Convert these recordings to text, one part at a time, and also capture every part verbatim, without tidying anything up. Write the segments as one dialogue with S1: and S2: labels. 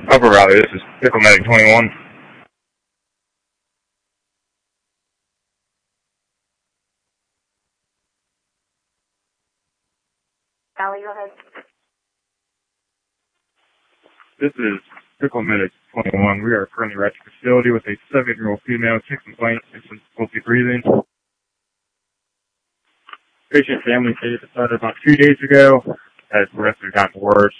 S1: Upper Valley, this is Pickle Medic twenty-one.
S2: Allie, go ahead.
S1: This is Pickle Medic twenty-one. We are currently at the facility with a seven-year-old female, six complaints, and some difficulty breathing. Patient family case started about two days ago, has progressively gotten worse.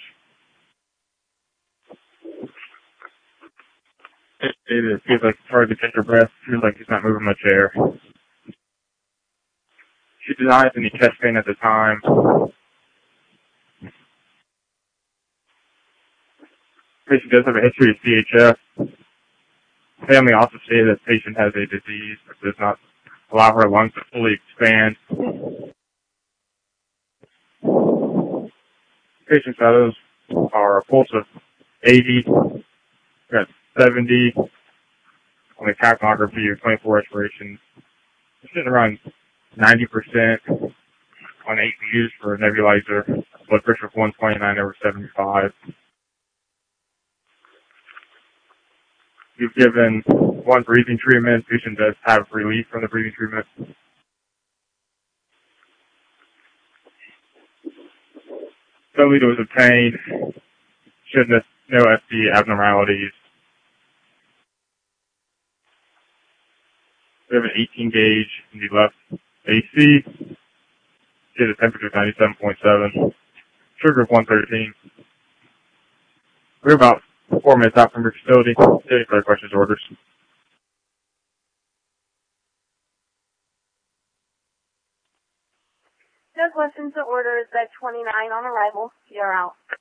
S1: It, it feels like it's hard to catch her breath, feels like he's not moving much air. She denies any chest pain at the time. Patient does have a history of C H F. Family also stated that the patient has a disease that does not allow her lungs to fully expand. Patient status are a pulse of eighty, got seventy, on the capnography of twenty-four respirations. It's sitting around ninety percent on eight views for a nebulizer. Blood pressure of one twenty-nine over seventy-five. You've given one breathing treatment. Patient does have relief from the breathing treatment. Cellulite was obtained. Shouldn't no S D abnormalities. We have an eighteen gauge in the left A C. Get a temperature of ninety-seven point seven. Sugar of one thirteen. We're about four minutes out from your facility. Any further questions or orders?
S2: No questions or orders at twenty-nine on arrival. You're out.